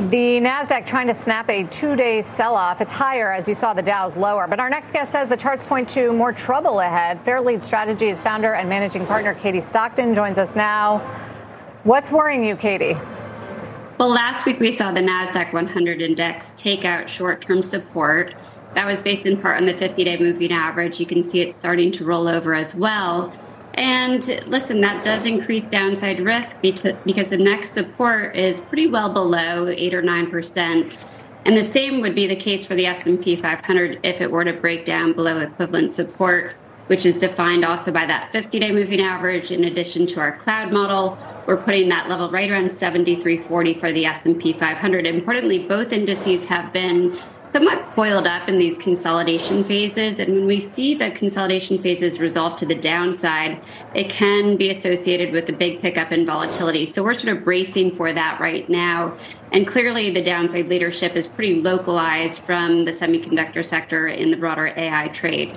The Nasdaq trying to snap a 2-day sell-off. It's higher, as you saw. The Dow's lower. But our next guest says the charts point to more trouble ahead. Fairlead Strategies founder and managing partner Katie Stockton joins us now. What's worrying you, Katie? Well, last week we saw the Nasdaq 100 index take out short-term support. That was based in part on the 50-day moving average. You can see it starting to roll over as well. And listen, that does increase downside risk because the next support is pretty well below 8 or 9%. And the same would be the case for the S&P 500 if it were to break down below equivalent support, which is defined also by that 50-day moving average. In addition to our cloud model, we're putting that level right around 73.40 for the S&P 500. Importantly, both indices have been somewhat coiled up in these consolidation phases. And when we see the consolidation phases resolve to the downside, it can be associated with a big pickup in volatility. So we're sort of bracing for that right now. And clearly the downside leadership is pretty localized from the semiconductor sector in the broader AI trade.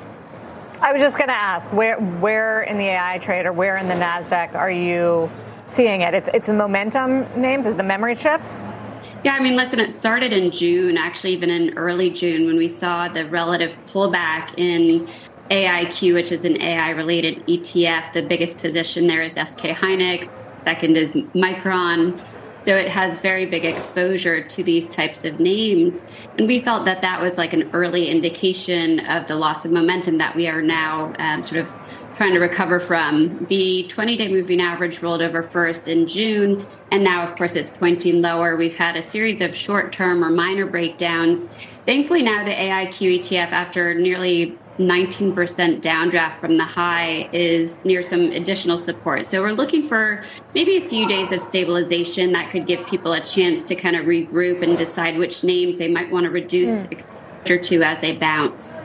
I was just going to ask, where in the AI trade or where in the Nasdaq are you seeing it? It's the momentum names, is the memory chips? Yeah, I mean, listen, it started in June, actually even in early June, when we saw the relative pullback in AIQ, which is an AI-related ETF. The biggest position there is SK Hynix. Second is Micron. So it has very big exposure to these types of names. And we felt that that was like an early indication of the loss of momentum that we are now sort of trying to recover from. The 20-day moving average rolled over first in June, and now, of course, it's pointing lower. We've had a series of short-term or minor breakdowns. Thankfully, now the AIQ ETF, after nearly 19% downdraft from the high, is near some additional support. So we're looking for maybe a few days of stabilization that could give people a chance to kind of regroup and decide which names they might want to reduce exposure to as they bounce.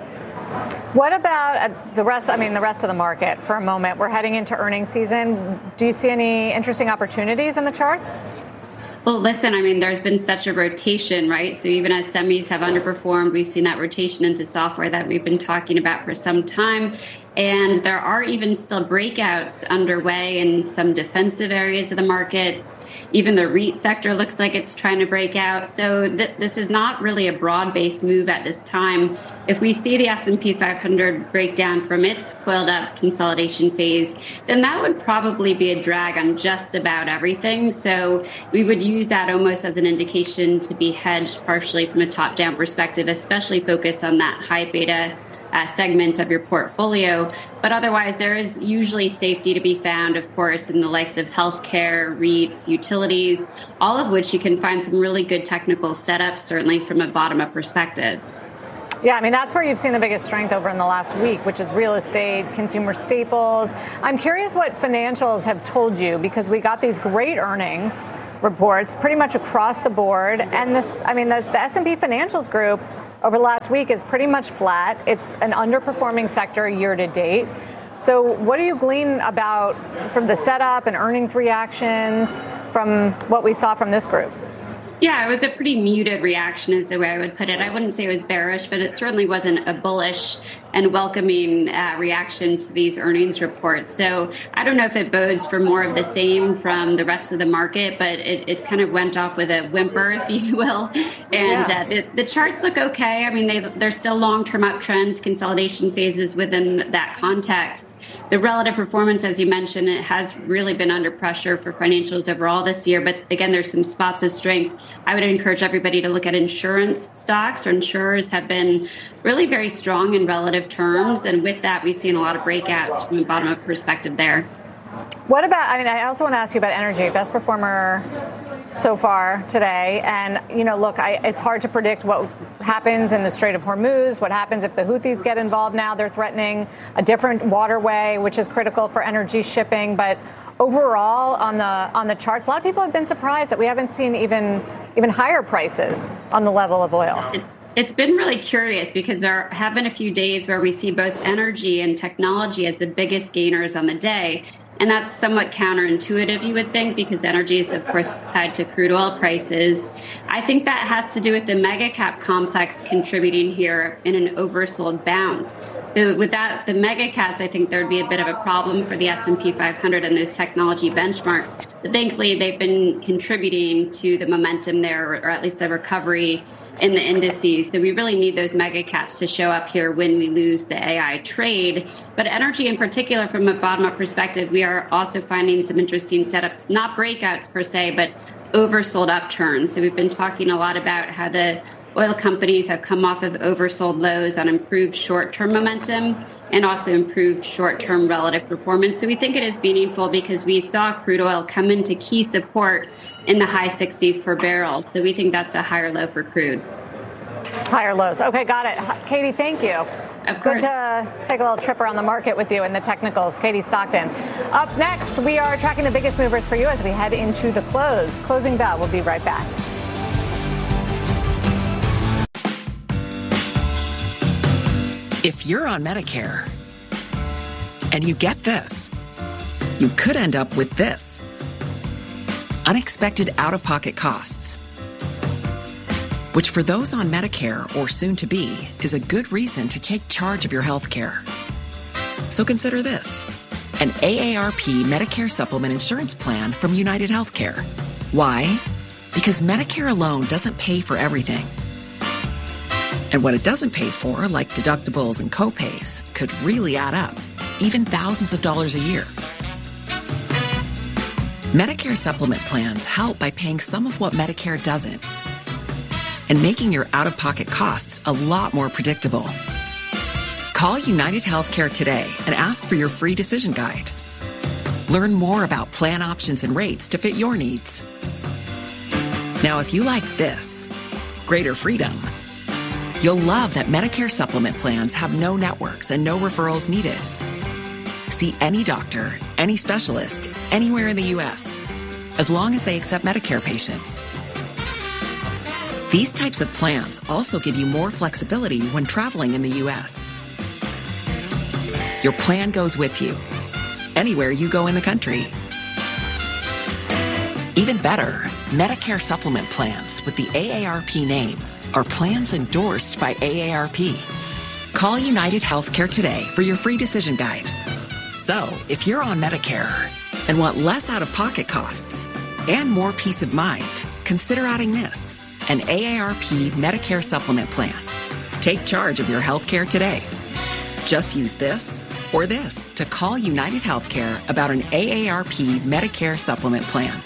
What about the rest of the market for a moment? We're heading into earnings season. Do you see any interesting opportunities in the charts? Well, listen, I mean, there's been such a rotation, right? So even as semis have underperformed, we've seen that rotation into software that we've been talking about for some time. And there are even still breakouts underway in some defensive areas of the markets. Even the REIT sector looks like it's trying to break out. So this is not really a broad-based move at this time. If we see the S&P 500 break down from its coiled up consolidation phase, then that would probably be a drag on just about everything. So we would use that almost as an indication to be hedged partially from a top-down perspective, especially focused on that high beta segment of your portfolio. But otherwise, there is usually safety to be found, of course, in the likes of healthcare, REITs, utilities, all of which you can find some really good technical setups, certainly from a bottom-up perspective. Yeah, I mean, that's where you've seen the biggest strength over in the last week, which is real estate, consumer staples. I'm curious what financials have told you, because we got these great earnings reports pretty much across the board. And the S&P Financials Group over the last week is pretty much flat. It's an underperforming sector year to date. So what do you glean about sort of the setup and earnings reactions from what we saw from this group? Yeah, it was a pretty muted reaction is the way I would put it. I wouldn't say it was bearish, but it certainly wasn't a bullish and welcoming reaction to these earnings reports. So I don't know if it bodes for more of the same from the rest of the market, but it kind of went off with a whimper, if you will. And the charts look okay. I mean, they're still long-term uptrends, consolidation phases within that context. The relative performance, as you mentioned, it has really been under pressure for financials overall this year. But again, there's some spots of strength. I would encourage everybody to look at insurance stocks. Or insurers have been really very strong in relative terms. And with that, we've seen a lot of breakouts from a bottom-up perspective there. What about, I also want to ask you about energy, best performer so far today. And, look, it's hard to predict what happens in the Strait of Hormuz, what happens if the Houthis get involved now. They're threatening a different waterway, which is critical for energy shipping. But overall, on the charts, a lot of people have been surprised that we haven't seen even higher prices on the level of oil. It's been really curious because there have been a few days where we see both energy and technology as the biggest gainers on the day. And that's somewhat counterintuitive, you would think, because energy is, of course, tied to crude oil prices. I think that has to do with the mega cap complex contributing here in an oversold bounce. Without the mega caps, I think there would be a bit of a problem for the S&P 500 and those technology benchmarks. But thankfully, they've been contributing to the momentum there, or at least the recovery in the indices. So we really need those mega caps to show up here when we lose the AI trade. But energy in particular, from a bottom-up perspective, we are also finding some interesting setups, not breakouts per se, but oversold upturns. So we've been talking a lot about how the oil companies have come off of oversold lows on improved short-term momentum and also improved short-term relative performance. So we think it is meaningful because we saw crude oil come into key support in the high 60s per barrel. So we think that's a higher low for crude. Higher lows. Okay, got it. Katie, thank you. Of course. Good to take a little trip around the market with you in the technicals. Katie Stockton. Up next, we are tracking the biggest movers for you as we head into the close. Closing bell. We'll be right back. If you're on Medicare and you get this, you could end up with this. Unexpected out-of-pocket costs, which for those on Medicare or soon to be is a good reason to take charge of your health care. So consider this: an AARP Medicare Supplement Insurance Plan from United Healthcare. Why? Because Medicare alone doesn't pay for everything. And what it doesn't pay for, like deductibles and copays, could really add up, even thousands of dollars a year. Medicare supplement plans help by paying some of what Medicare doesn't and making your out-of-pocket costs a lot more predictable. Call United Healthcare today and ask for your free decision guide. Learn more about plan options and rates to fit your needs. Now, if you like this, greater freedom, you'll love that Medicare supplement plans have no networks and no referrals needed. See any doctor, any specialist, anywhere in the U.S., as long as they accept Medicare patients. These types of plans also give you more flexibility when traveling in the U.S. Your plan goes with you, anywhere you go in the country. Even better, Medicare supplement plans with the AARP name are plans endorsed by AARP. Call United Healthcare today for your free decision guide. So, if you're on Medicare and want less out-of-pocket costs and more peace of mind, consider adding this, an AARP Medicare supplement plan. Take charge of your healthcare today. Just use this or this to call United Healthcare about an AARP Medicare supplement plan.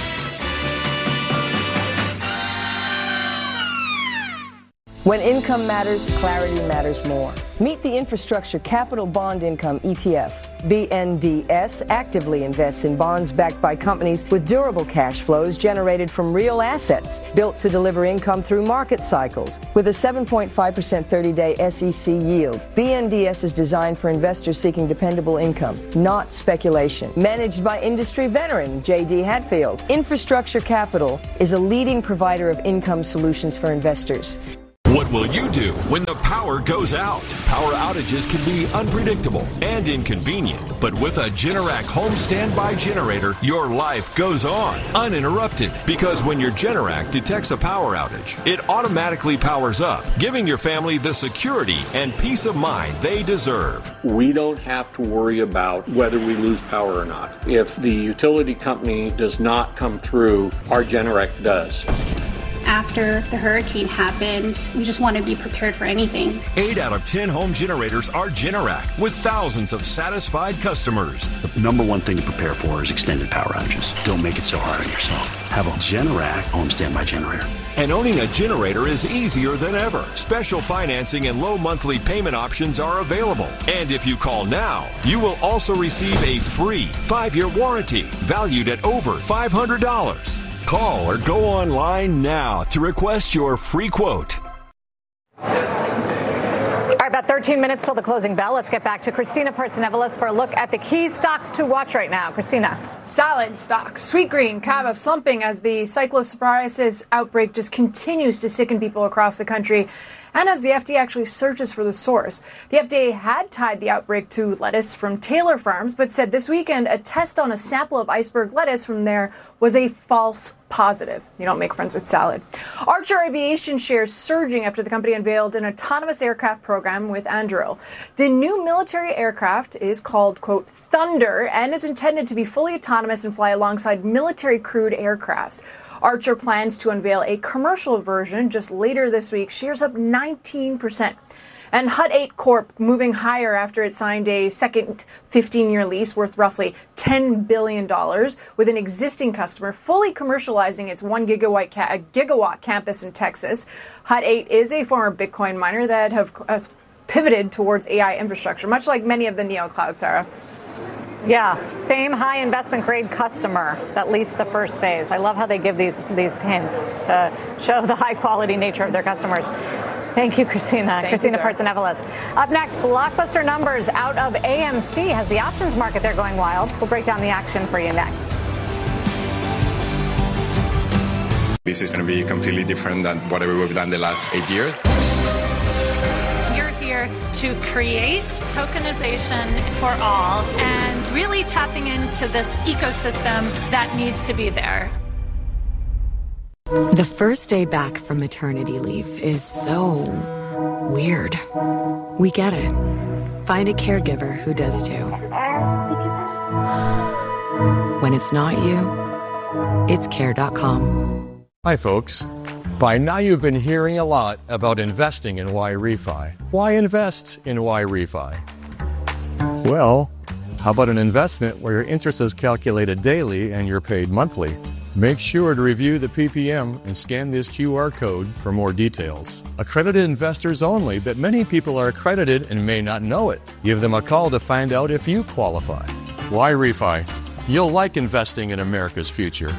When income matters, clarity matters more. Meet the Infrastructure Capital Bond Income ETF. BNDS actively invests in bonds backed by companies with durable cash flows generated from real assets, built to deliver income through market cycles. With a 7.5% 30-day SEC yield, BNDS is designed for investors seeking dependable income, not speculation. Managed by industry veteran J.D. Hatfield, Infrastructure Capital is a leading provider of income solutions for investors. What will you do when the power goes out? Power outages can be unpredictable and inconvenient, but with a Generac home standby generator, your life goes on uninterrupted, because when your Generac detects a power outage, it automatically powers up, giving your family the security and peace of mind they deserve. We don't have to worry about whether we lose power or not. If the utility company does not come through, our Generac does. After the hurricane happened, we just want to be prepared for anything. 8 out of 10 home generators are Generac, with thousands of satisfied customers. The number one thing to prepare for is extended power outages. Don't make it so hard on yourself. Have a Generac home standby generator. And owning a generator is easier than ever. Special financing and low monthly payment options are available. And if you call now, you will also receive a free 5-year warranty valued at over $500. Call or go online now to request your free quote. All right, about 13 minutes till the closing bell. Let's get back to Christina Partsinevelos for a look at the key stocks to watch right now. Christina. Salad stocks. Sweetgreen, Cava slumping as the cyclosporiasis outbreak just continues to sicken people across the country. and as the FDA actually searches for the source. The FDA had tied the outbreak to lettuce from Taylor Farms, but said this weekend a test on a sample of iceberg lettuce from there was a false positive. You don't make friends with salad. Archer Aviation shares surging after the company unveiled an autonomous aircraft program with Anduril. The new military aircraft is called, quote, Thunder, and is intended to be fully autonomous and fly alongside military crewed aircrafts. Archer plans to unveil a commercial version just later this week. Shares up 19%. And Hut 8 Corp moving higher after it signed a second 15-year lease worth roughly $10 billion with an existing customer, fully commercializing its 1 gigawatt campus in Texas. Hut 8 is a former Bitcoin miner that has pivoted towards AI infrastructure, much like many of the neoclouds, Sarah. Yeah, same high investment grade customer that leased the first phase. I love how they give these hints to show the high quality nature of their customers. Thank you, Christina. Christina Partsinevelos. Up next, blockbuster numbers out of AMC. Has the options market there going wild? We'll break down the action for you next. This is going to be completely different than whatever we've done the last 8 years. You're here to create tokenization for all and really tapping into this ecosystem that needs to be there. The first day back from maternity leave is so weird. We get it. Find a caregiver who does too. When it's not you, it's care.com. Hi, folks. By now you've been hearing a lot about investing in YRefi. Why invest in YRefi? Well, how about an investment where your interest is calculated daily and you're paid monthly? Make sure to review the PPM and scan this QR code for more details. Accredited investors only, but many people are accredited and may not know it. Give them a call to find out if you qualify. YRefi. You'll like investing in America's future.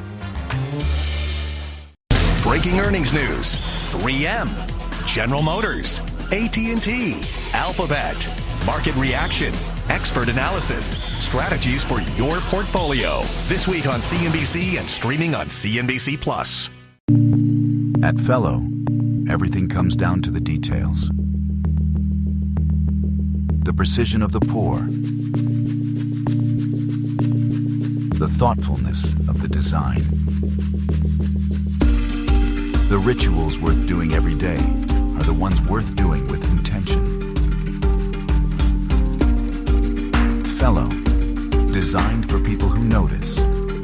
Breaking earnings news. 3M, General Motors, AT&T, Alphabet, market reaction, expert analysis, strategies for your portfolio. This week on CNBC and streaming on CNBC Plus. At Fellow, everything comes down to the details. The precision of the pour, the thoughtfulness of the design. The rituals worth doing every day are the ones worth doing with intention. Fellow, designed for people who notice.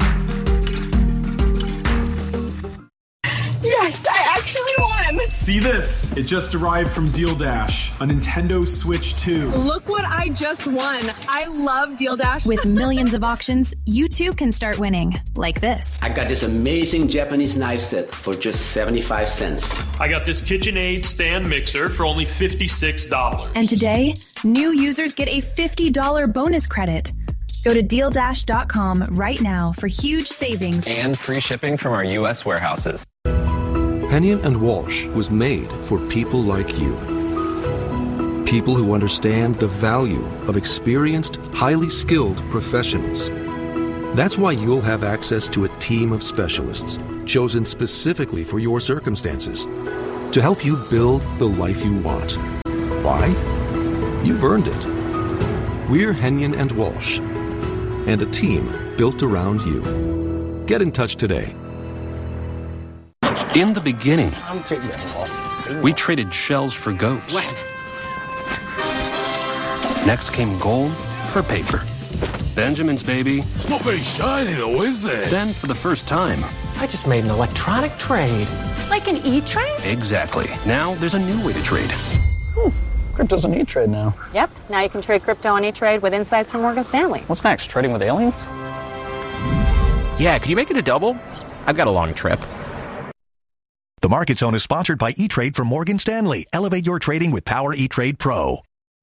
Yes, I actually won! See this? It just arrived from Deal Dash, a Nintendo Switch 2. Look what I just won. I love Deal Dash. With millions of auctions, you too can start winning, like this. I got this amazing Japanese knife set for just 75 cents. I got this KitchenAid stand mixer for only $56. And today, new users get a $50 bonus credit. Go to DealDash.com right now for huge savings and free shipping from our U.S. warehouses. Hennion & Walsh was made for people like you. People who understand the value of experienced, highly skilled professionals. That's why you'll have access to a team of specialists chosen specifically for your circumstances to help you build the life you want. Why? You've earned it. We're Hennion & Walsh, and a team built around you. Get in touch today. In the beginning, we traded shells for goats. Next came gold for paper. Benjamin's baby. It's not very shiny though, is it? Then, for the first time, I just made an electronic trade. Like an E-trade? Exactly. Now there's a new way to trade. Crypto's an E-trade now. Yep. Now you can trade crypto on E-trade with insights from Morgan Stanley. What's next? Trading with aliens? Yeah, can you make it a double? I've got a long trip. The Market Zone is sponsored by E-Trade from Morgan Stanley. Elevate your trading with Power E-Trade Pro.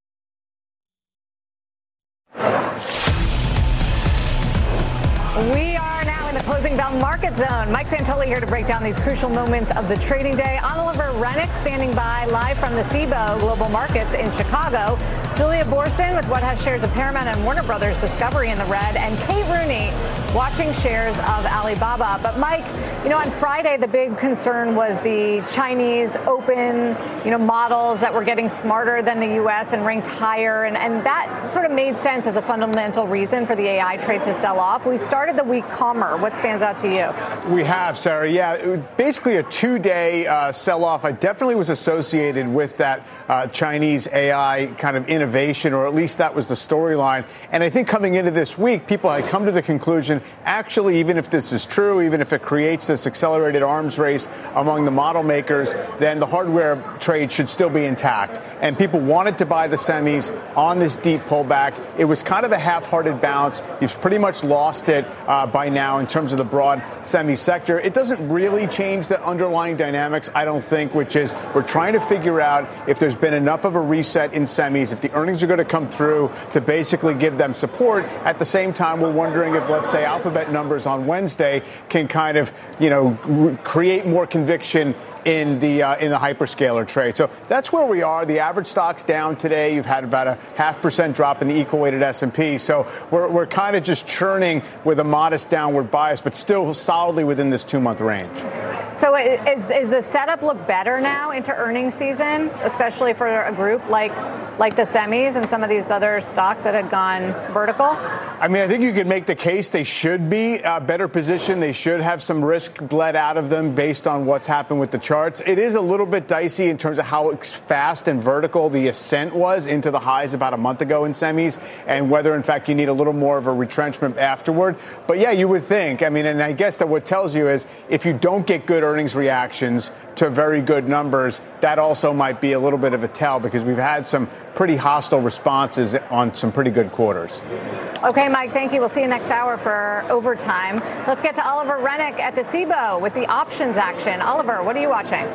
We are now in the closing bell market zone. Mike Santoli here to break down these crucial moments of the trading day. Oliver Rennick standing by live from the Cboe Global Markets in Chicago. Julia Boorstin with what has shares of Paramount and Warner Brothers Discovery in the red. And Kate Rooney watching shares of Alibaba. But Mike, On Friday, the big concern was the Chinese open, models that were getting smarter than the U.S. and ranked higher. And that sort of made sense as a fundamental reason for the AI trade to sell off. We started the week calmer. What stands out to you? We have, Sarah. Yeah, basically a 2-day sell-off. I definitely was associated with that Chinese AI kind of innovation, or at least that was the storyline. And I think coming into this week, people had come to the conclusion, actually, even if this is true, even if it creates this accelerated arms race among the model makers, then the hardware trade should still be intact. And people wanted to buy the semis on this deep pullback. It was kind of a half-hearted bounce. You've pretty much lost it by now in terms of the broad semi sector. It doesn't really change the underlying dynamics, I don't think, which is we're trying to figure out if there's been enough of a reset in semis, if the earnings are going to come through to basically give them support. At the same time, we're wondering if, let's say, Alphabet numbers on Wednesday can kind of, create more conviction in the hyperscaler trade. So that's where we are. The average stock's down today. You've had about a 0.5% drop in the equal-weighted S&P. So we're kind of just churning with a modest downward bias, but still solidly within this 2-month range. So is the setup look better now into earnings season, especially for a group like the semis and some of these other stocks that had gone vertical? I mean, I think you could make the case they should be better positioned. They should have some risk bled out of them based on what's happened with the charts. It is a little bit dicey in terms of how fast and vertical the ascent was into the highs about a month ago in semis, and whether, in fact, you need a little more of a retrenchment afterward. But, yeah, you would think. I mean, and I guess that what tells you is if you don't get good earnings reactions to very good numbers, that also might be a little bit of a tell, because we've had some pretty hostile responses on some pretty good quarters. Okay, Mike, thank you. We'll see you next hour for Overtime. Let's get to Oliver Rennick at the CBOE with the options action. Oliver, what are you watching?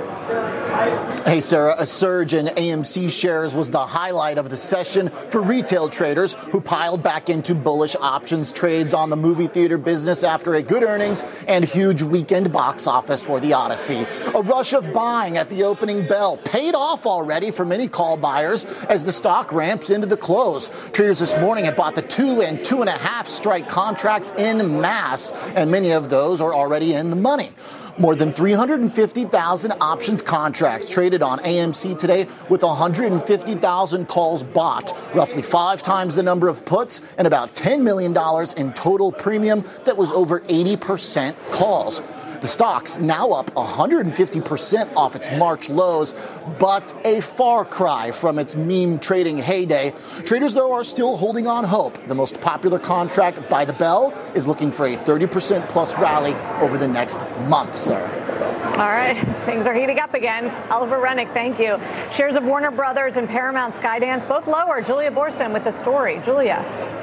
Hey, Sarah, a surge in AMC shares was the highlight of the session for retail traders who piled back into bullish options trades on the movie theater business after a good earnings and huge weekend box office for The Odyssey. A rush of buying at the opening bell paid off already for many call buyers as the stock ramps into the close. Traders this morning had bought the 2 and 2.5 strike contracts in mass, and many of those are already in the money. More than 350,000 options contracts traded on AMC today, with 150,000 calls bought, roughly 5 times the number of puts, and about $10 million in total premium that was over 80% calls. The stock's now up 150% off its March lows, but a far cry from its meme trading heyday. Traders, though, are still holding on hope. The most popular contract by the bell is looking for a 30% plus rally over the next month, sir. All right. Things are heating up again. Oliver Rennick, thank you. Shares of Warner Brothers and Paramount Skydance both lower. Julia Boorstin with the story. Julia.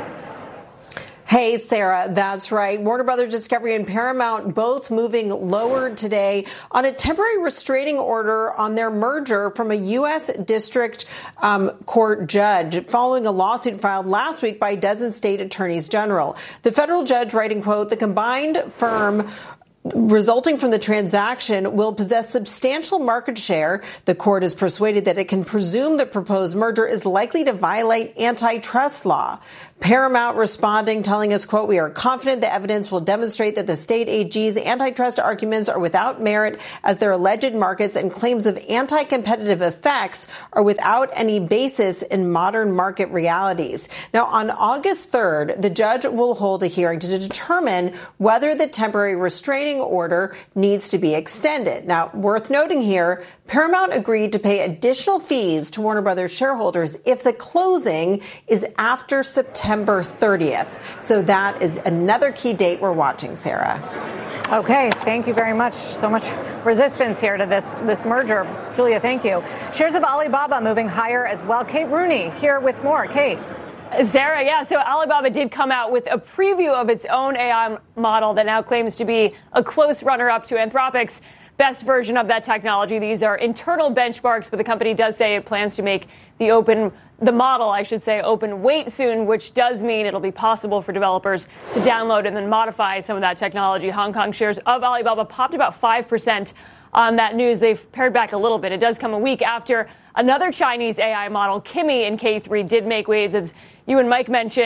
Hey, Sarah, that's right. Warner Brothers Discovery and Paramount both moving lower today on a temporary restraining order on their merger from a U.S. district court judge following a lawsuit filed last week by a dozen state attorneys general. The federal judge writing, quote, the combined firm resulting from the transaction will possess substantial market share. The court is persuaded that it can presume the proposed merger is likely to violate antitrust law. Paramount responding, telling us, quote, we are confident the evidence will demonstrate that the state AG's antitrust arguments are without merit, as their alleged markets and claims of anti-competitive effects are without any basis in modern market realities. Now, on August 3rd, the judge will hold a hearing to determine whether the temporary restraining order needs to be extended. Now, worth noting here, Paramount agreed to pay additional fees to Warner Brothers shareholders if the closing is after September 30th. So that is another key date we're watching, Sarah. Okay, thank you very much. So much resistance here to this merger. Julia, thank you. Shares of Alibaba moving higher as well. Kate Rooney here with more. Kate. Sarah, yeah, so Alibaba did come out with a preview of its own AI model that now claims to be a close runner-up to Anthropic's best version of that technology. These are internal benchmarks, but the company does say it plans to make the model, open weight soon, which does mean it'll be possible for developers to download and then modify some of that technology. Hong Kong shares of Alibaba popped about 5% on that news. They've pared back a little bit. It does come a week after another Chinese AI model, Kimi, in K3 did make waves, as you and Mike mentioned,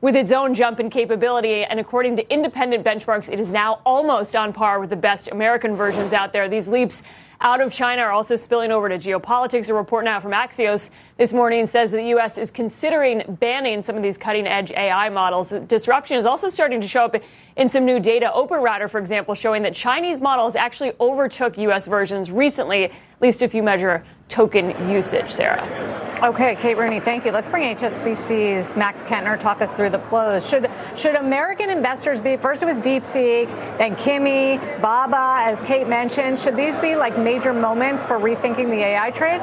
with its own jump in capability. And according to independent benchmarks, it is now almost on par with the best American versions out there. These leaps out of China are also spilling over to geopolitics. A report now from Axios this morning says that the U.S. is considering banning some of these cutting-edge AI models. The disruption is also starting to show up in some new data. OpenRouter, for example, showing that Chinese models actually overtook U.S. versions recently, at least if you measure token usage, Sarah. Okay, Kate Rooney, thank you. Let's bring HSBC's Max Kentner talk us through the close. Should American investors be, first it was DeepSeek, then Kimi, Baba, as Kate mentioned, should these be like major moments for rethinking the AI trade?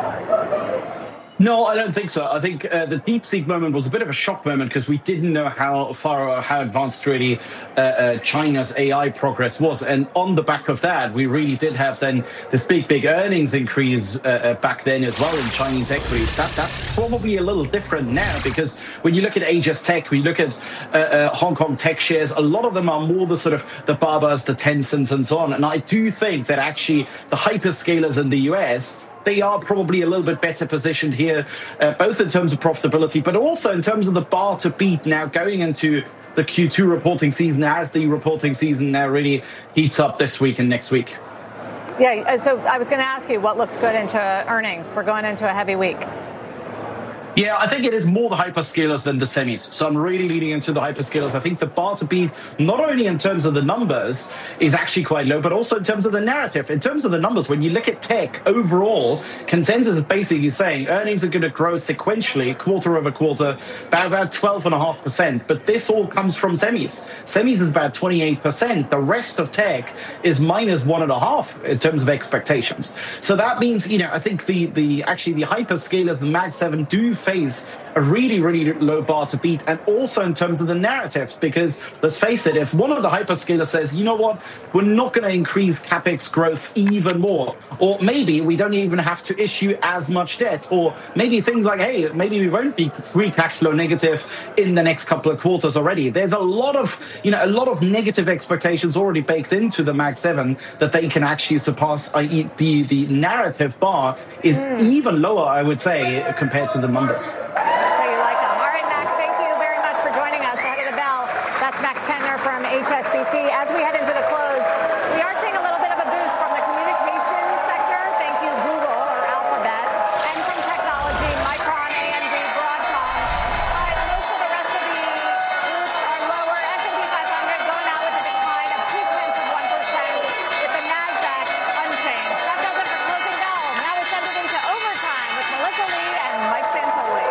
No, I don't think so. I think the DeepSeek moment was a bit of a shock moment because we didn't know how far or how advanced really China's AI progress was. And on the back of that, we really did have then this big earnings increase back then as well in Chinese equities. That's probably a little different now because when you look at Asia's tech, we look at Hong Kong tech shares, a lot of them are more the sort of the Babas, the Tencents and so on. And I do think that actually the hyperscalers in the US, they are probably a little bit better positioned here, both in terms of profitability, but also in terms of the bar to beat now going into the Q2 reporting season as the reporting season now really heats up this week and next week. Yeah, so I was going to ask you what looks good into earnings. We're going into a heavy week. Yeah, I think it is more the hyperscalers than the semis. So I'm really leaning into the hyperscalers. I think the bar to beat, not only in terms of the numbers, is actually quite low, but also in terms of the narrative. In terms of the numbers, when you look at tech overall, consensus is basically saying earnings are going to grow sequentially, quarter over quarter, by about 12.5%. But this all comes from semis. Semis is about 28%. The rest of tech is minus 1.5% in terms of expectations. So that means, I think the hyperscalers, the Mag 7, do face a really low bar to beat, and also in terms of the narratives, because let's face it, if one of the hyperscalers says, you know what, we're not going to increase capex growth even more, or maybe we don't even have to issue as much debt, or maybe things like, hey, maybe we won't be free cash flow negative in the next couple of quarters already. There's a lot of negative expectations already baked into the Mag 7 that they can actually surpass, i.e. the narrative bar is even lower, I would say, compared to the numbers. HSBC. As we head into the close, we are seeing a little bit of a boost from the communications sector. Thank you, Google or Alphabet, and from technology, Micron, AMD, Broadcom. But most of the rest of the groups are lower. S&P 500 going out with a decline of 0.2%, with the Nasdaq unchanged. That does it for Closing Bell. Now we send it into overtime with Melissa Lee and Mike Santoli.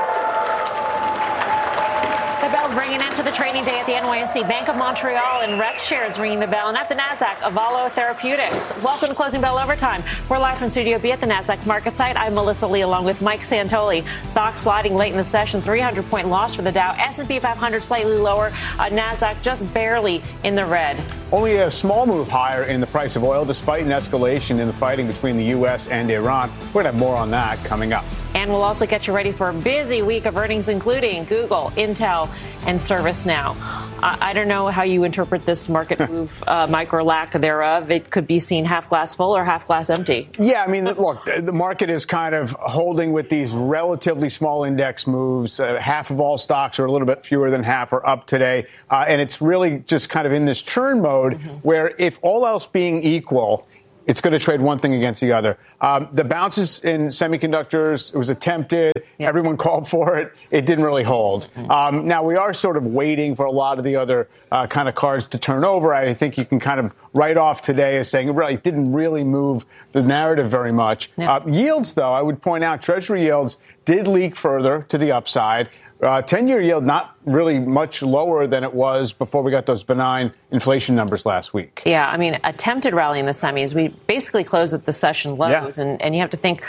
The bell's ringing into the trading day at the NYSE. Bank of Montreal and Rex shares ringing the bell. And at the Nasdaq, Avalo Therapeutics. Welcome to Closing Bell Overtime. We're live from Studio B at the Nasdaq market site. I'm Melissa Lee along with Mike Santoli. Stocks sliding late in the session. 300-point loss for the Dow. S&P 500 slightly lower. Nasdaq just barely in the red. Only a small move higher in the price of oil despite an escalation in the fighting between the U.S. and Iran. We're going to have more on that coming up. And we'll also get you ready for a busy week of earnings, including Google, Intel, and ServiceNow. I don't know how you interpret this market move, Mike, or lack thereof. It could be seen half glass full or half glass empty. Yeah, I mean, look, the market is kind of holding with these relatively small index moves. Half of all stocks, or a little bit fewer than half, are up today. And it's really just kind of in this churn mode where if all else being equal, it's going to trade one thing against the other. The bounces in semiconductors, it was attempted. Yep. Everyone called for it. It didn't really hold. Now, we are sort of waiting for a lot of the other kind of cards to turn over. I think you can kind of write off today as saying it really didn't really move the narrative very much. Yep. Yields, though, I would point out Treasury yields did leak further to the upside. 10-year yield not really much lower than it was before we got those benign inflation numbers last week. Yeah, I mean, attempted rally in the semis. We basically closed at the session lows. Yeah. And you have to think,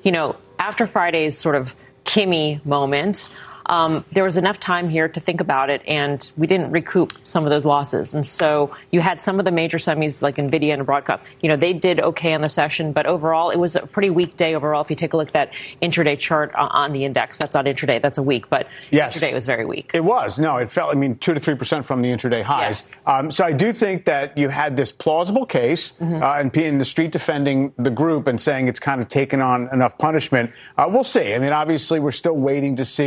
after Friday's sort of Kimi moment, there was enough time here to think about it, and we didn't recoup some of those losses. And so you had some of the major semis like NVIDIA and Broadcom. They did okay on the session, but overall, it was a pretty weak day overall. If you take a look at that intraday chart on the index, that's not intraday, that's a week, but yes, intraday was very weak. It was. No, it fell, 2 to 3% from the intraday highs. Yeah. So I do think that you had this plausible case, and in the street defending the group and saying it's kind of taken on enough punishment. We'll see. Obviously, we're still waiting to see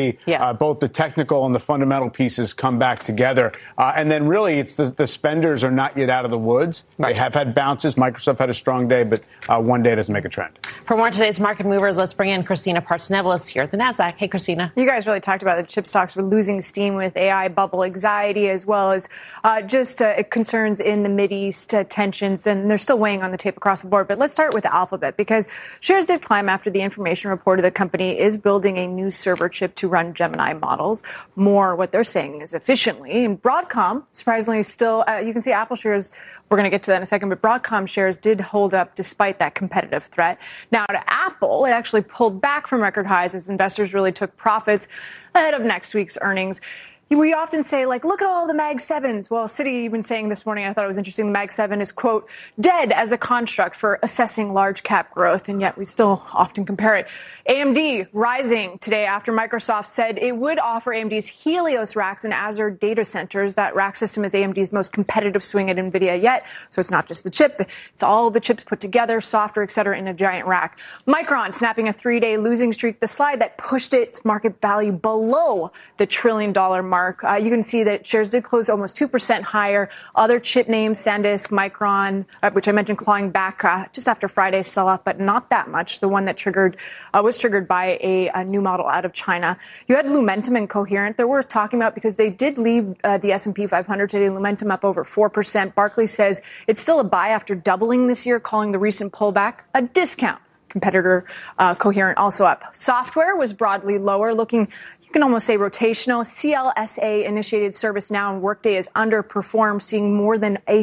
both the technical and the fundamental pieces come back together. And then really it's the spenders are not yet out of the woods. Right. They have had bounces. Microsoft had a strong day, but one day doesn't make a trend. For more of today's market movers, let's bring in Christina Partsinevelos here at the NASDAQ. Hey, Christina. You guys really talked about the chip stocks were losing steam with AI bubble anxiety, as well as just concerns in the Mideast tensions, and they're still weighing on the tape across the board. But let's start with Alphabet, because shares did climb after the information reported the company is building a new server chip to run Gemini models more what they're saying is efficiently. And Broadcom, surprisingly, still, you can see Apple shares, we're going to get to that in a second, but Broadcom shares did hold up despite that competitive threat. Now to Apple, it actually pulled back from record highs as investors really took profits ahead of next week's earnings. We often say, like, look at all the Mag 7s. Well, Citi even saying this morning, I thought it was interesting, the Mag 7 is, quote, dead as a construct for assessing large cap growth, and yet we still often compare it. AMD rising today after Microsoft said it would offer AMD's Helios racks and Azure data centers. That rack system is AMD's most competitive swing at NVIDIA yet. So it's not just the chip, it's all the chips put together, software, et cetera, in a giant rack. Micron snapping a 3-day losing streak, the slide that pushed its market value below the $1 trillion mark. You can see that shares did close almost 2% higher. Other chip names, SanDisk, Micron, which I mentioned clawing back just after Friday's sell-off, but not that much. The one that was triggered by a new model out of China. You had Lumentum and Coherent. They're worth talking about because they did lead the S&P 500 today. Lumentum up over 4%. Barclays says it's still a buy after doubling this year, calling the recent pullback a discount. Competitor Coherent also up. Software was broadly lower, looking, you can almost say, rotational. CLSA initiated ServiceNow and Workday is underperformed, seeing more than a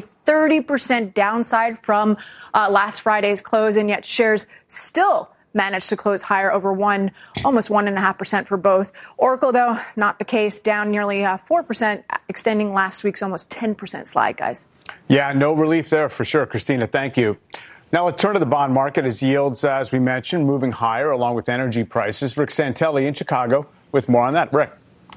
30% downside from last Friday's close, and yet shares still managed to close higher over almost 1.5% for both. Oracle, though, not the case, down nearly 4%, extending last week's almost 10% slide, guys. Yeah, no relief there for sure, Christina. Thank you. Now let's turn to the bond market as yields, as we mentioned, moving higher along with energy prices. Rick Santelli in Chicago with more on that. Rick.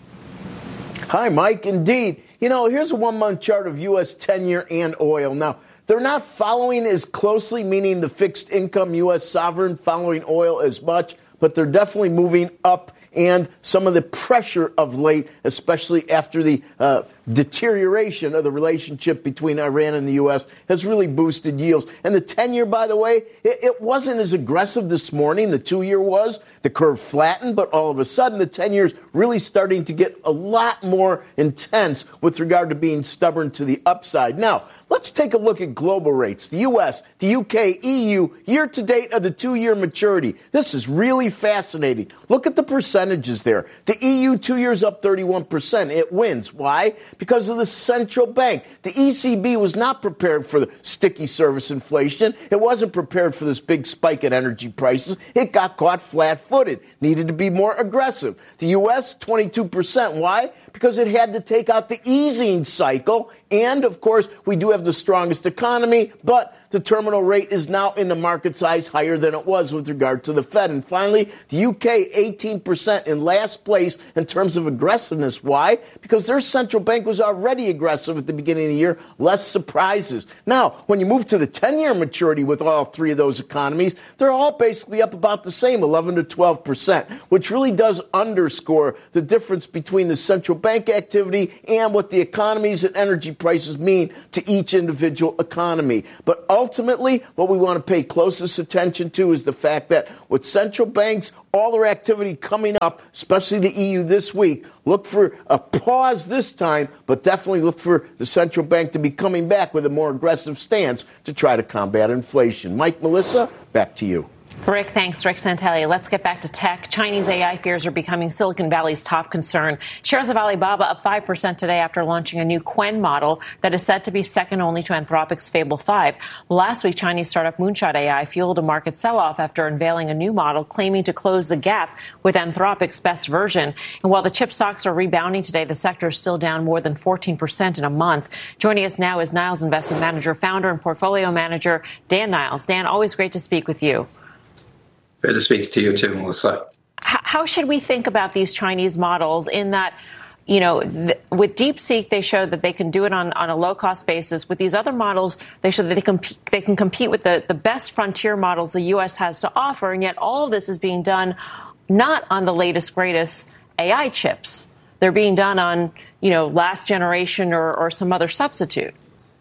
Hi, Mike. Indeed. Here's a 1-month chart of U.S. 10-year and oil. Now, they're not following as closely, meaning the fixed income U.S. sovereign following oil as much, but they're definitely moving up. And some of the pressure of late, especially after the deterioration of the relationship between Iran and the U.S., has really boosted yields. And the 10-year, by the way, it wasn't as aggressive this morning. The 2-year was. The curve flattened, but all of a sudden the 10-year is really starting to get a lot more intense with regard to being stubborn to the upside. Now, let's take a look at global rates. The U.S., the U.K., EU, year-to-date of the 2-year maturity. This is really fascinating. Look at the percentages there. The EU 2 years up 31%. It wins. Why? Because of the central bank. The ECB was not prepared for the sticky service inflation. It wasn't prepared for this big spike in energy prices. It got caught flat-footed. Needed to be more aggressive. The U.S., 22%. Why? Because it had to take out the easing cycle. And, of course, we do have the strongest economy, but the terminal rate is now in the market size higher than it was with regard to the Fed. And finally, the UK, 18% in last place in terms of aggressiveness. Why? Because their central bank was already aggressive at the beginning of the year. Less surprises. Now, when you move to the 10-year maturity with all three of those economies, they're all basically up about the same, 11 to 12%, which really does underscore the difference between the central bank activity and what the economies and energy prices mean to each individual economy. But ultimately, what we want to pay closest attention to is the fact that with central banks, all their activity coming up, especially the EU this week, look for a pause this time, but definitely look for the central bank to be coming back with a more aggressive stance to try to combat inflation. Mike, Melissa, back to you. Rick, thanks. Rick Santelli. Let's get back to tech. Chinese AI fears are becoming Silicon Valley's top concern. Shares of Alibaba up 5% today after launching a new Qwen model that is said to be second only to Anthropic's Fable 5. Last week, Chinese startup Moonshot AI fueled a market sell-off after unveiling a new model claiming to close the gap with Anthropic's best version. And while the chip stocks are rebounding today, the sector is still down more than 14% in a month. Joining us now is Niles Investment Manager, founder and portfolio manager, Dan Niles. Dan, always great to speak with you. Great to speak to you too, Melissa. How should we think about these Chinese models in that, with DeepSeek, they showed that they can do it on a low-cost basis. With these other models, they show that they can compete with the best frontier models the U.S. has to offer, and yet all of this is being done not on the latest, greatest AI chips. They're being done on, last generation or some other substitute.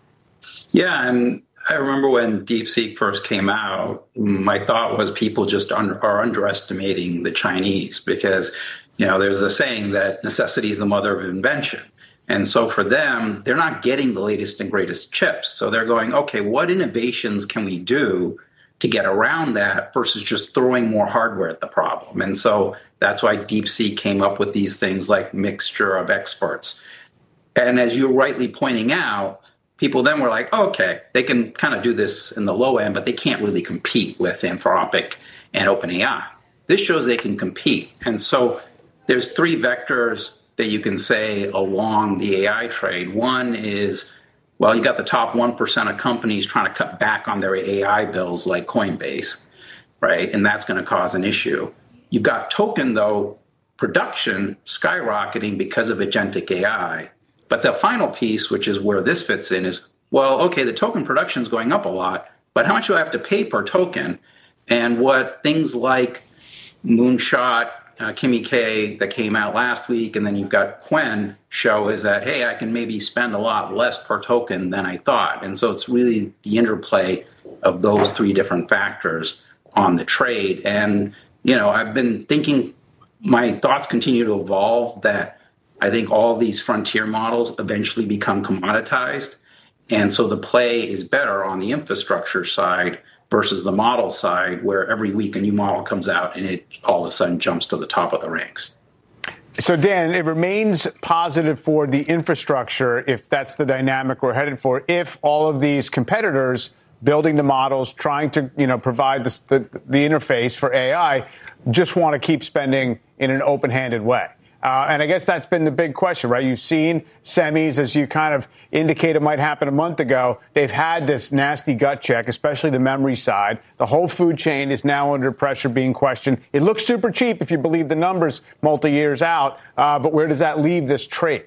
Yeah, and I remember when DeepSeek first came out, my thought was people just are underestimating the Chinese because, there's a saying that necessity is the mother of invention. And so for them, they're not getting the latest and greatest chips. So they're going, okay, what innovations can we do to get around that versus just throwing more hardware at the problem? And so that's why DeepSeek came up with these things like mixture of experts. And as you're rightly pointing out, people then were like, okay, they can kind of do this in the low end, but they can't really compete with Anthropic and OpenAI. This shows they can compete. And so there's three vectors that you can say along the AI trade. One is, well, you got the top 1% of companies trying to cut back on their AI bills like Coinbase, right? And that's going to cause an issue. You've got token, though, production skyrocketing because of agentic AI. But the final piece, which is where this fits in, is, well, okay, the token production is going up a lot, but how much do I have to pay per token? And what things like Moonshot, Kimmy K that came out last week, and then you've got Qwen show is that, hey, I can maybe spend a lot less per token than I thought. And so it's really the interplay of those three different factors on the trade. And, I've been thinking, my thoughts continue to evolve that I think all these frontier models eventually become commoditized. And so the play is better on the infrastructure side versus the model side, where every week a new model comes out and it all of a sudden jumps to the top of the ranks. So, Dan, it remains positive for the infrastructure if that's the dynamic we're headed for, if all of these competitors building the models, trying to, provide the interface for AI, just want to keep spending in an open-handed way. And I guess that's been the big question, right? You've seen semis, as you kind of indicated might happen a month ago. They've had this nasty gut check, especially the memory side. The whole food chain is now under pressure, being questioned. It looks super cheap if you believe the numbers multi-years out. But where does that leave this trade?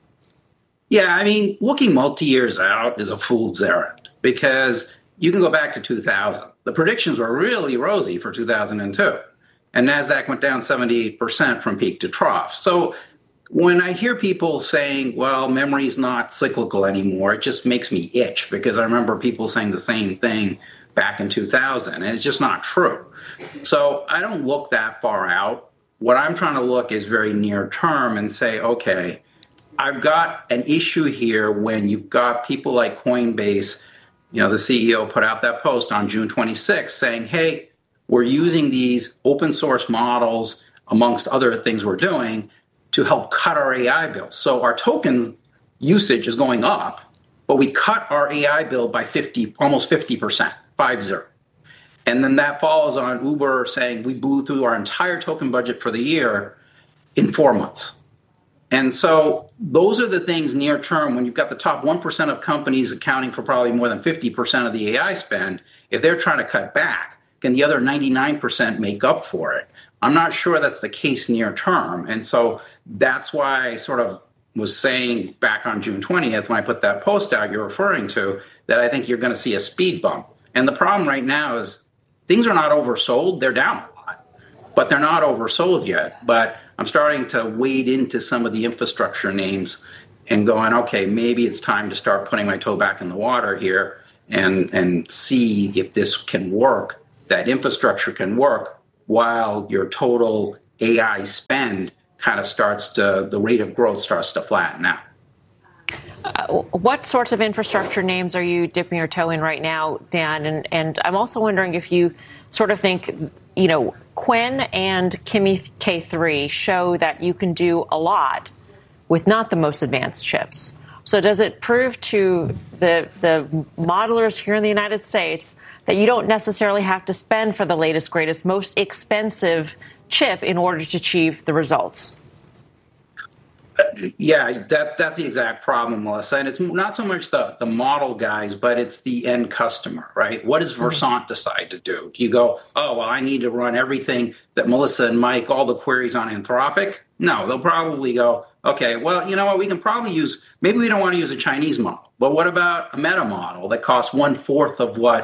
Yeah, I mean, looking multi-years out is a fool's errand because you can go back to 2000. The predictions were really rosy for 2002. And NASDAQ went down 78% from peak to trough. So when I hear people saying, well, memory's not cyclical anymore, it just makes me itch because I remember people saying the same thing back in 2000, and it's just not true. So I don't look that far out. What I'm trying to look is very near term and say, okay, I've got an issue here when you've got people like Coinbase. The CEO put out that post on June 26th saying, hey, we're using these open source models, amongst other things we're doing, to help cut our AI bill. So our token usage is going up, but we cut our AI bill by almost 50%, 50. And then that follows on Uber saying we blew through our entire token budget for the year in 4 months. And so those are the things near term when you've got the top 1% of companies accounting for probably more than 50% of the AI spend. If they're trying to cut back, can the other 99% make up for it? I'm not sure that's the case near term. And so that's why I sort of was saying back on June 20th, when I put that post out you're referring to, that I think you're going to see a speed bump. And the problem right now is things are not oversold. They're down a lot, but they're not oversold yet. But I'm starting to wade into some of the infrastructure names and going, okay, maybe it's time to start putting my toe back in the water here and see if this can work. That infrastructure can work while your total AI spend kind of the rate of growth starts to flatten out. What sorts of infrastructure names are you dipping your toe in right now, Dan? And I'm also wondering if you sort of think, Qwen and Kimmy K3 show that you can do a lot with not the most advanced chips. So does it prove to the modelers here in the United States that you don't necessarily have to spend for the latest, greatest, most expensive chip in order to achieve the results? Yeah, that's the exact problem, Melissa. And it's not so much the model guys, but it's the end customer, right? What does Versant decide to do? Do you go, oh, well, I need to run everything that Melissa and Mike, all the queries on Anthropic? No, they'll probably go, okay, well, you know what, we can probably maybe we don't want to use a Chinese model, but what about a meta model that costs 1/4 of what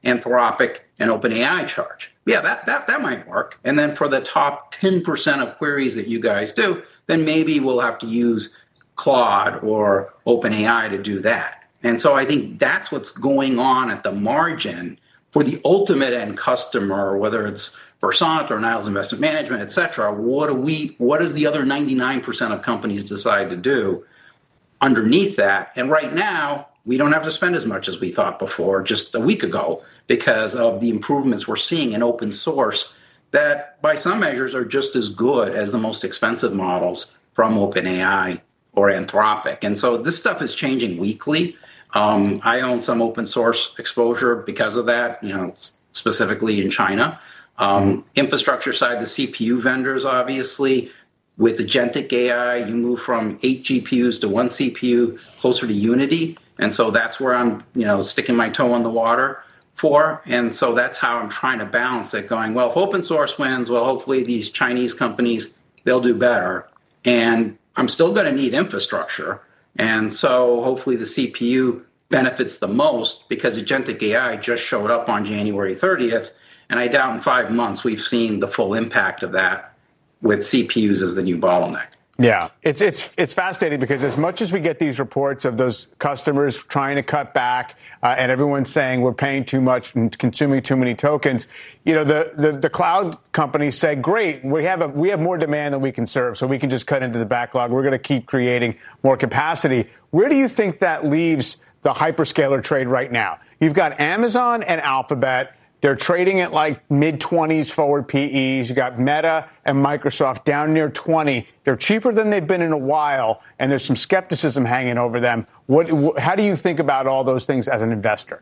Anthropic and OpenAI charge. Yeah, that might work. And then for the top 10% of queries that you guys do, then maybe we'll have to use Claude or OpenAI to do that. And so I think that's what's going on at the margin for the ultimate end customer, whether it's Versant or Niles Investment Management, et cetera. What does the other 99% of companies decide to do underneath that? And right now, we don't have to spend as much as we thought before just a week ago because of the improvements we're seeing in open source that by some measures are just as good as the most expensive models from OpenAI or Anthropic. And so this stuff is changing weekly. I own some open source exposure because of that, specifically in China. Infrastructure side, the CPU vendors, obviously, with agentic AI, you move from 8 GPUs to 1 CPU closer to Unity. And so that's where I'm, sticking my toe in the water for. And so that's how I'm trying to balance it, going, well, if open source wins, well, hopefully these Chinese companies, they'll do better. And I'm still going to need infrastructure. And so hopefully the CPU benefits the most because agentic AI just showed up on January 30th. And I doubt in 5 months we've seen the full impact of that with CPUs as the new bottleneck. Yeah, it's fascinating because as much as we get these reports of those customers trying to cut back and everyone's saying we're paying too much and consuming too many tokens, the cloud companies say, great, we have more demand than we can serve, so we can just cut into the backlog. We're going to keep creating more capacity. Where do you think that leaves the hyperscaler trade right now? You've got Amazon and Alphabet. They're trading at like mid-20s forward PEs. You got Meta and Microsoft down near 20. They're cheaper than they've been in a while, and there's some skepticism hanging over them. How do you think about all those things as an investor?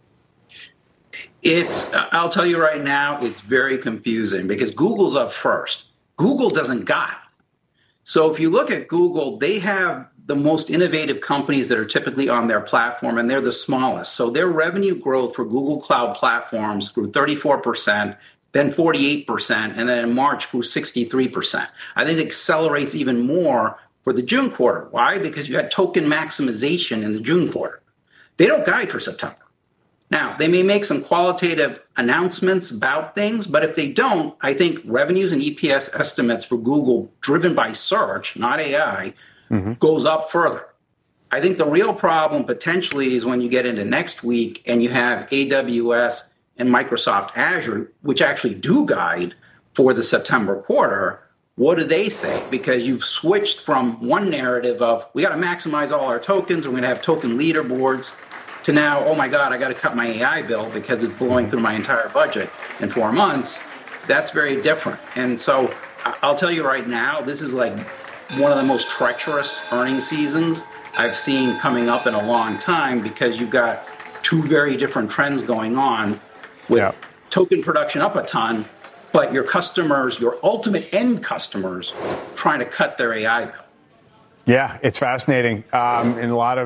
I'll tell you right now, it's very confusing because Google's up first. Google doesn't guide. So if you look at Google, they have the most innovative companies that are typically on their platform, and they're the smallest. So their revenue growth for Google Cloud Platforms grew 34%, then 48%, and then in March grew 63%. I think it accelerates even more for the June quarter. Why? Because you had token maximization in the June quarter. They don't guide for September. Now, they may make some qualitative announcements about things, but if they don't, I think revenues and EPS estimates for Google, driven by search, not AI, goes up further. I think the real problem potentially is when you get into next week and you have AWS and Microsoft Azure, which actually do guide for the September quarter. What do they say? Because you've switched from one narrative of we got to maximize all our tokens, we're going to have token leaderboards, to now, oh my God, I got to cut my AI bill because it's blowing through my entire budget in 4 months. That's very different. And so I'll tell you right now, this is like one of the most treacherous earnings seasons I've seen coming up in a long time because you've got two very different trends going on with token production up a ton, but your customers, your ultimate end customers, trying to cut their AI bill. Yeah, it's fascinating and a lot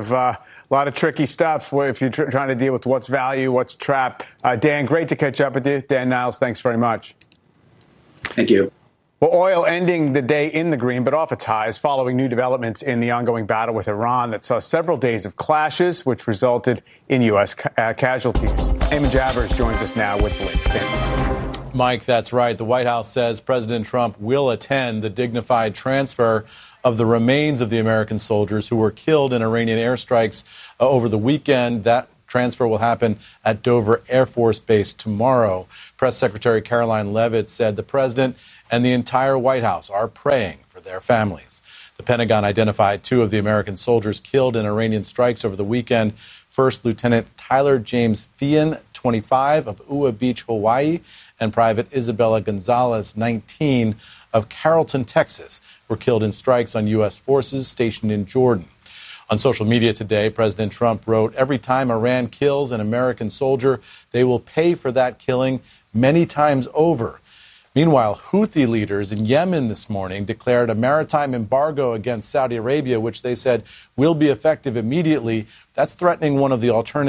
of tricky stuff if you're trying to deal with what's value, what's trap. Dan, great to catch up with you. Dan Niles, thanks very much. Thank you. Well, oil ending the day in the green, but off its highs following new developments in the ongoing battle with Iran that saw several days of clashes, which resulted in U.S. casualties. Eamon Javers joins us now with the latest. Mike, that's right. The White House says President Trump will attend the dignified transfer of the remains of the American soldiers who were killed in Iranian airstrikes over the weekend. That transfer will happen at Dover Air Force Base tomorrow. Press Secretary Caroline Leavitt said the president and the entire White House are praying for their families. The Pentagon identified 2 of the American soldiers killed in Iranian strikes over the weekend. First Lieutenant Tyler James Feehan, 25, of Ua Beach, Hawaii, and Private Isabella Gonzalez, 19, of Carrollton, Texas, were killed in strikes on U.S. forces stationed in Jordan. On social media today, President Trump wrote, "Every time Iran kills an American soldier, they will pay for that killing many times over." Meanwhile, Houthi leaders in Yemen this morning declared a maritime embargo against Saudi Arabia, which they said will be effective immediately. That's threatening one of the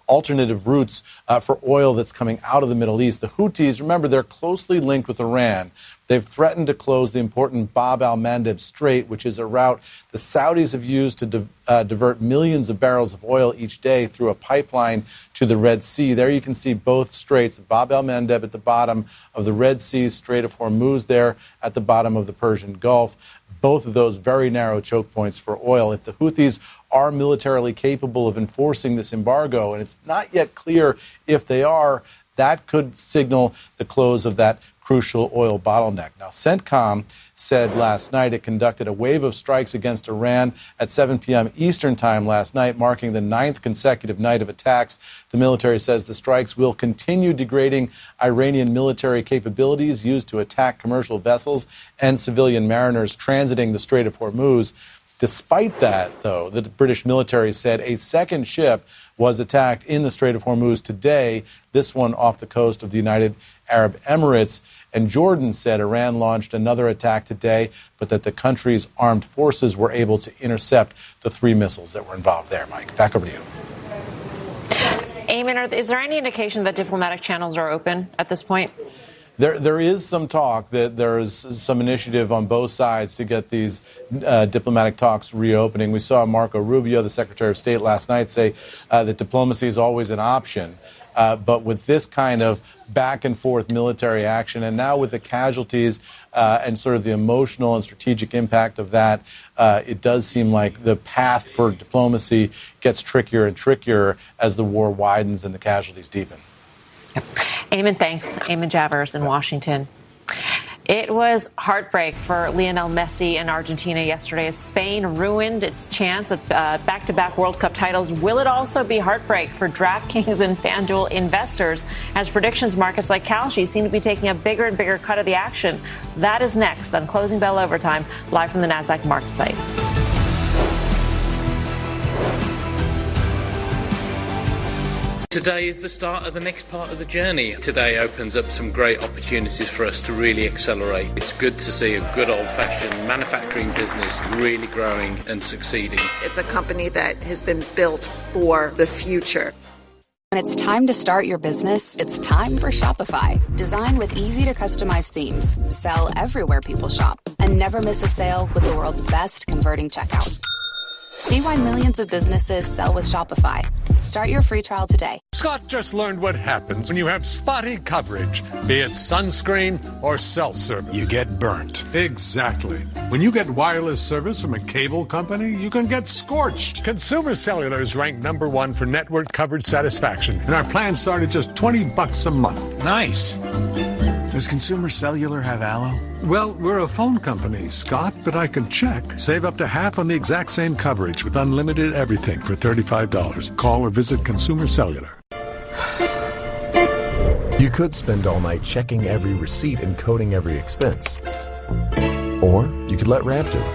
alternative routes for oil that's coming out of the Middle East. The Houthis, remember, they're closely linked with Iran. They've threatened to close the important Bab al-Mandeb Strait, which is a route the Saudis have used to divert millions of barrels of oil each day through a pipeline to the Red Sea. There you can see both straits, Bab al-Mandeb at the bottom of the Red Sea, Strait of Hormuz there at the bottom of the Persian Gulf. Both of those very narrow choke points for oil. If the Houthis are militarily capable of enforcing this embargo, and it's not yet clear if they are, that could signal the close of that crucial oil bottleneck. Now, CENTCOM said last night it conducted a wave of strikes against Iran at 7 p.m. Eastern time last night, marking the 9th consecutive night of attacks. The military says the strikes will continue degrading Iranian military capabilities used to attack commercial vessels and civilian mariners transiting the Strait of Hormuz. Despite that, though, the British military said a second ship was attacked in the Strait of Hormuz today, this one off the coast of the United Arab Emirates. And Jordan said Iran launched another attack today, but that the country's armed forces were able to intercept the 3 missiles that were involved there. Mike, back over to you. Eamon, is there any indication that diplomatic channels are open at this point? There is some talk that there is some initiative on both sides to get these diplomatic talks reopening. We saw Marco Rubio, the Secretary of State, last night say that diplomacy is always an option. But with this kind of back and forth military action, and now with the casualties and sort of the emotional and strategic impact of that, it does seem like the path for diplomacy gets trickier and trickier as the war widens and the casualties deepen. Yep. Eamon, thanks. Eamon Javers in Washington. It was heartbreak for Lionel Messi and Argentina yesterday as Spain ruined its chance at back-to-back World Cup titles. Will it also be heartbreak for DraftKings and FanDuel investors as predictions markets like Kalshi seem to be taking a bigger and bigger cut of the action? That is next on Closing Bell Overtime, live from the NASDAQ market site. Today is the start of the next part of the journey. Today opens up some great opportunities for us to really accelerate. It's good to see a good old-fashioned manufacturing business really growing and succeeding. It's a company that has been built for the future. When it's time to start your business, it's time for Shopify. Designed with easy-to-customize themes, sell everywhere people shop, and never miss a sale with the world's best converting checkout. See why millions of businesses sell with Shopify. Start your free trial today. Scott just learned what happens when you have spotty coverage, be it sunscreen or cell service. You get burnt. Exactly. When you get wireless service from a cable company, you can get scorched. Consumer Cellular is ranked #1 for network coverage satisfaction, and our plans start at just $20 a month. Nice. Does Consumer Cellular have Allo? Well, we're a phone company, Scott, but I can check. Save up to half on the exact same coverage with unlimited everything for $35. Call or visit Consumer Cellular. You could spend all night checking every receipt and coding every expense. Or you could let Ramp do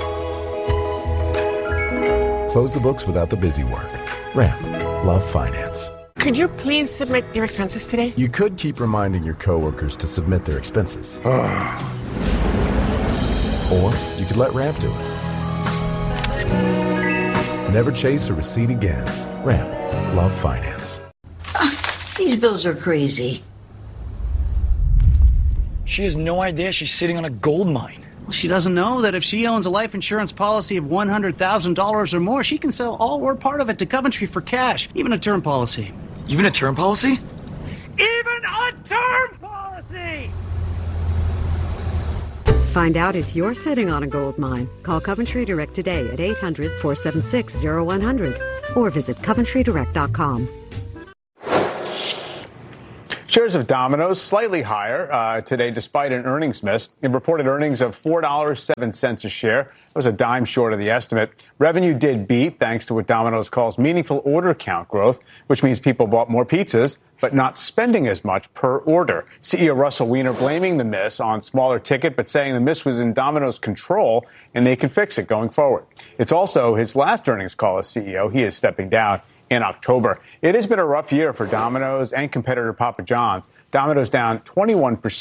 it. Close the books without the busy work. Ramp. Love finance. Could you please submit your expenses today? You could keep reminding your coworkers to submit their expenses. Or you could let Ramp do it. Never chase a receipt again. Ramp. Love finance. These bills are crazy. She has no idea she's sitting on a gold mine. Well, she doesn't know that if she owns a life insurance policy of $100,000 or more, she can sell all or part of it to Coventry for cash, even a term policy. Even a term policy? Even a term policy! Find out if you're sitting on a gold mine. Call Coventry Direct today at 800-476-0100 or visit CoventryDirect.com. Shares of Domino's slightly higher today despite an earnings miss. It reported earnings of $4.07 a share. That was a dime short of the estimate. Revenue did beat thanks to what Domino's calls meaningful order count growth, which means people bought more pizzas but not spending as much per order. CEO Russell Weiner blaming the miss on smaller ticket, but saying the miss was in Domino's control and they can fix it going forward. It's also his last earnings call as CEO. He is stepping down in October. It has been a rough year for Domino's and competitor Papa John's. Domino's down 21%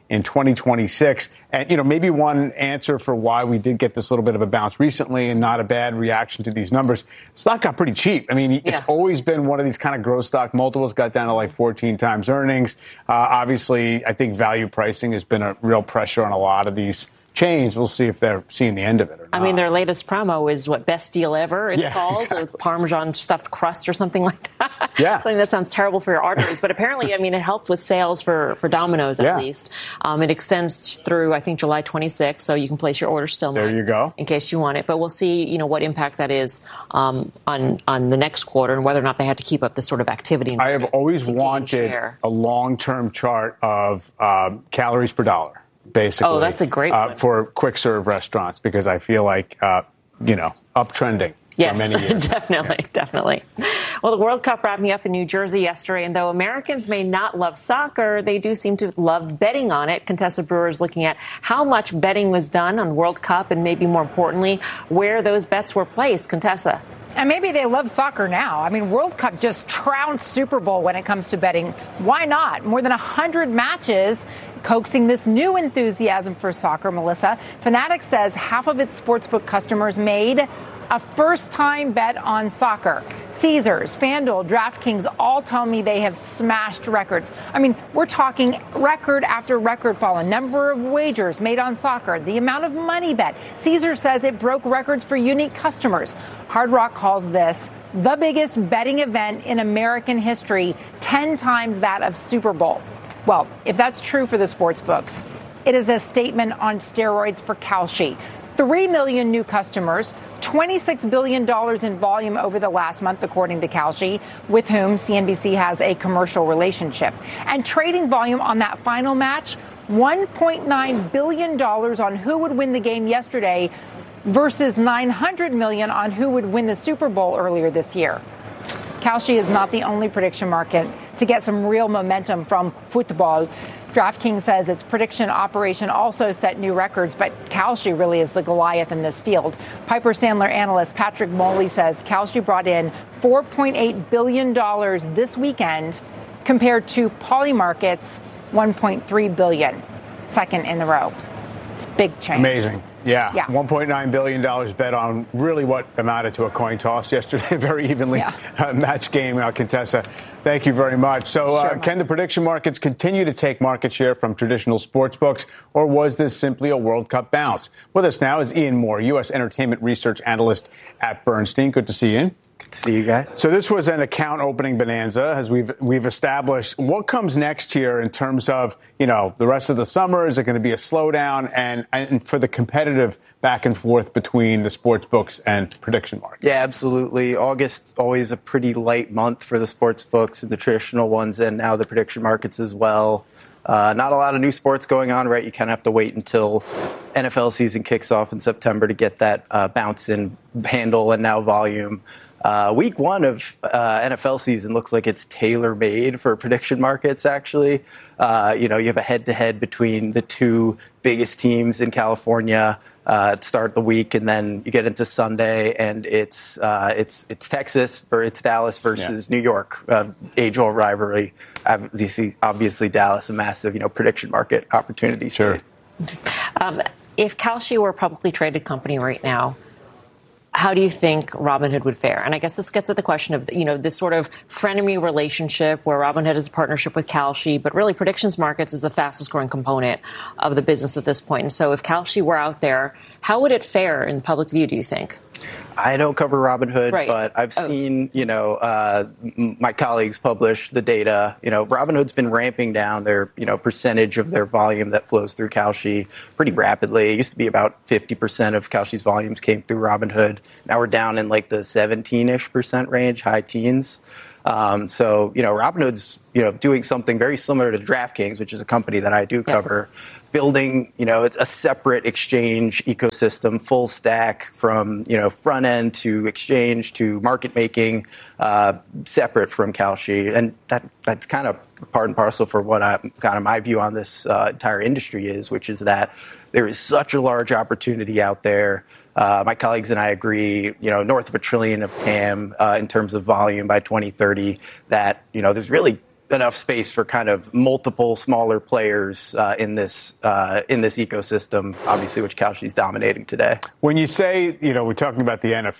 in 2026. And, maybe one answer for why we did get this little bit of a bounce recently and not a bad reaction to these numbers. Stock got pretty cheap. I mean, it's always been one of these kind of growth stock multiples, got down to like 14 times earnings. Obviously, I think value pricing has been a real pressure on a lot of these chains. We'll see if they're seeing the end of it or not. I mean, their latest promo is best deal ever, it's called, exactly. with Parmesan stuffed crust or something like that. Yeah. Something that sounds terrible for your arteries. But apparently, it helped with sales for Domino's at least. It extends through, I think, July 26th, so you can place your order still. There you go. In case you want it. But we'll see, what impact that is on the next quarter and whether or not they had to keep up this sort of activity. I have always wanted a long-term chart of calories per dollar. Basically, oh, that's a great one. For quick serve restaurants, because I feel like, uptrending for many years. Definitely. Well, the World Cup wrapped up in New Jersey yesterday, and though Americans may not love soccer, they do seem to love betting on it. Contessa Brewer is looking at how much betting was done on World Cup and maybe more importantly, where those bets were placed. Contessa. And maybe they love soccer now. I mean, World Cup just trounced Super Bowl when it comes to betting. Why not? More than 100 matches coaxing this new enthusiasm for soccer, Melissa. Fanatics says half of its sportsbook customers made a first-time bet on soccer. Caesars, FanDuel, DraftKings all tell me they have smashed records. I mean, we're talking record after record fall in number of wagers made on soccer, the amount of money bet. Caesars says it broke records for unique customers. Hard Rock calls this the biggest betting event in American history, 10 times that of Super Bowl. Well, if that's true for the sports books, it is a statement on steroids for Kalshi. 3 million new customers, $26 billion in volume over the last month, according to Kalshi, with whom CNBC has a commercial relationship. And trading volume on that final match, $1.9 billion on who would win the game yesterday versus $900 million on who would win the Super Bowl earlier this year. Kalshi is not the only prediction market to get some real momentum from football. DraftKings says its prediction operation also set new records, but Kalshi really is the Goliath in this field. Piper Sandler analyst Patrick Moley says Kalshi brought in $4.8 billion this weekend compared to Polymarket's $1.3 billion, second in the row. It's a big change. Amazing. Yeah. $1.9 billion bet on really what amounted to a coin toss yesterday. Very evenly matched game, Contessa. Thank you very much. So can the prediction markets continue to take market share from traditional sports books, or was this simply a World Cup bounce? With us now is Ian Moore, U.S. entertainment research analyst at Bernstein. Good to see you, Ian. Good to see you guys. So this was an account opening bonanza, as we've established. What comes next here in terms of, the rest of the summer? Is it going to be a slowdown? And for the competitive back and forth between the sports books and prediction markets? Yeah, absolutely. August, always a pretty light month for the sports books and the traditional ones, and now the prediction markets as well. Not a lot of new sports going on, right? You kind of have to wait until NFL season kicks off in September to get that bounce in handle and now volume. Week one of NFL season looks like it's tailor-made for prediction markets, actually. You have a head-to-head between the two biggest teams in California to start the week, and then you get into Sunday, and it's Texas or it's Dallas versus New York, age-old rivalry. Obviously, Dallas, a massive prediction market opportunity. Sure. If Kalshi were a publicly traded company right now, how do you think Robinhood would fare? And I guess this gets at the question of, this sort of frenemy relationship where Robinhood is a partnership with Kalshi, but really predictions markets is the fastest growing component of the business at this point. And so if Kalshi were out there, how would it fare in public view, do you think? I don't cover Robinhood, but I've seen, my colleagues publish the data. Robinhood's been ramping down their, percentage of their volume that flows through Kalshi pretty rapidly. It used to be about 50% of Kalshi's volumes came through Robinhood. Now we're down in like the 17-ish% range, high teens. So, Robinhood's, doing something very similar to DraftKings, which is a company that I do cover. Building, it's a separate exchange ecosystem, full stack from, front end to exchange to market making, separate from Kalshi. And that's kind of part and parcel for what my view on this entire industry is, which is that there is such a large opportunity out there. My colleagues and I agree, north of $1 trillion of TAM in terms of volume by 2030, that, there's really enough space for kind of multiple smaller players in this ecosystem, obviously, which Kalshi's dominating today. When you say, we're talking about the NFL.